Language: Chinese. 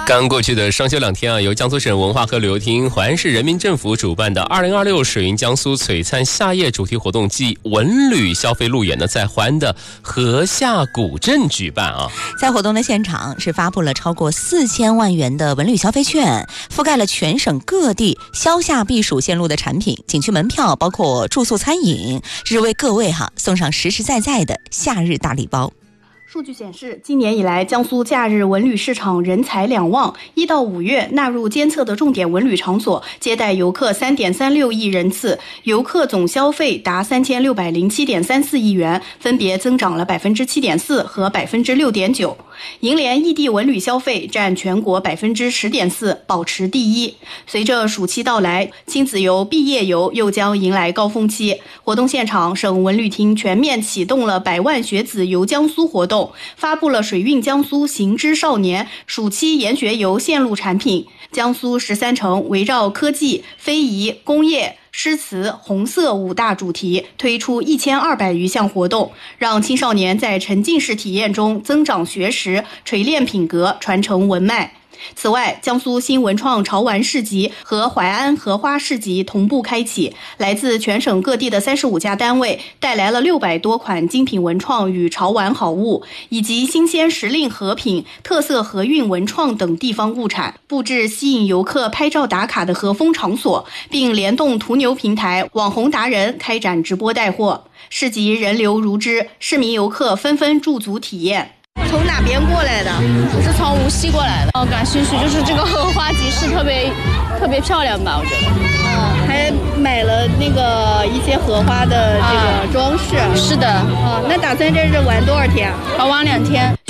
刚过去的双休2天啊，由江苏省文化和旅游厅、淮安市人民政府主办的2026水云江苏璀璨夏夜主题活动暨文旅消费路演呢，在淮安的河下古镇举办啊。 在活动的现场是发布了超过4000万元的文旅消费券，覆盖了全省各地消夏避暑线路的产品、景区门票，包括住宿餐饮，这是为各位送上实实在在的夏日大礼包。 数据显示，今年以来，江苏假日文旅市场人才两旺，1到5月纳入监测的重点文旅场所接待游客3.36亿人次，游客总消费达3607.34亿元，分别增长了7.4%和6.9%。银联异地文旅消费占全国10.4%，保持第一。随着暑期到来，亲子游、毕业游又将迎来高峰期。活动现场，省文旅厅全面启动了100万学子游江苏活动，发布了水韵江苏行之少年暑期研学游线路产品。江苏13城围绕科技、非遗、工业、诗词、红色5大主题，推出1200余项活动，让青少年在沉浸式体验中增长学识、锤炼品格、传承文脉。此外，江苏新文创潮玩市集和淮安荷花市集同步开启，来自全省各地的35家单位带来了600多款精品文创与潮玩好物，以及新鲜时令和品、特色河韵文创等地方物产，布置吸引游客拍照打卡的和风场所，并联动途牛平台、网红达人开展直播带货。市集人流如织，市民游客纷纷驻足体验。 从哪边过来的？我是从无锡过来的。感兴趣，就是这个荷花集市特别漂亮吧，我觉得。 还买了那个一些荷花的这个装饰。 是的。 那打算这是玩多少天？ 玩2天。